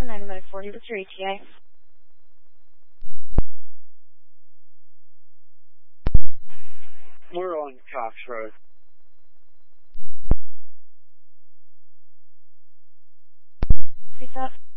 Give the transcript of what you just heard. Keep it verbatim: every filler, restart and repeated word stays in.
nine minute forty with your E T A. We're on Cox Road. Please up.